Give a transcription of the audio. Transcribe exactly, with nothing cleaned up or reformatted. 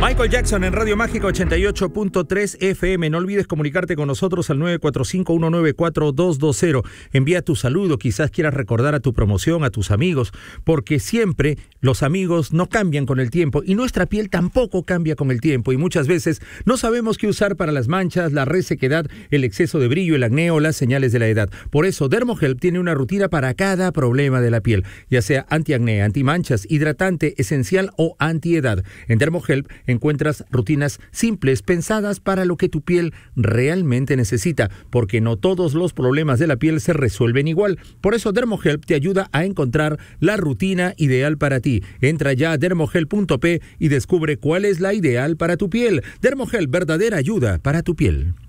Michael Jackson en Radio Mágica ochenta y ocho punto tres F M. No olvides comunicarte con nosotros al nueve cuatro cinco, uno nueve cuatro, dos dos cero. Envía tu saludo, quizás quieras recordar a tu promoción, a tus amigos, porque siempre los amigos no cambian con el tiempo y nuestra piel tampoco cambia con el tiempo y muchas veces no sabemos qué usar para las manchas, la resequedad, el exceso de brillo, el acné o las señales de la edad. Por eso Dermohelp tiene una rutina para cada problema de la piel, ya sea antiacné, antimanchas, hidratante, esencial o antiedad. En Dermohelp encuentras rutinas simples pensadas para lo que tu piel realmente necesita, porque no todos los problemas de la piel se resuelven igual. Por eso Dermohelp te ayuda a encontrar la rutina ideal para ti. Entra ya a dermohelp punto p y descubre cuál es la ideal para tu piel. Dermohelp, verdadera ayuda para tu piel.